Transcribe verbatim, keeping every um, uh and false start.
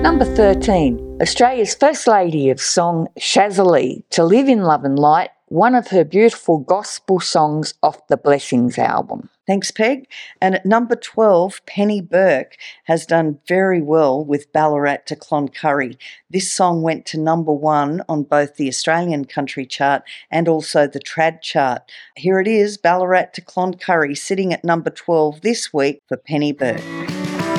Number thirteen, Australia's First Lady of Song, Shazza To Live in Love and Light, one of her beautiful gospel songs off the Blessings album. Thanks, Peg. And at number twelve, Penny Burke has done very well with Ballarat to Cloncurry. This song went to number one on both the Australian country chart and also the trad chart. Here it is, Ballarat to Cloncurry, sitting at number twelve this week for Penny Burke.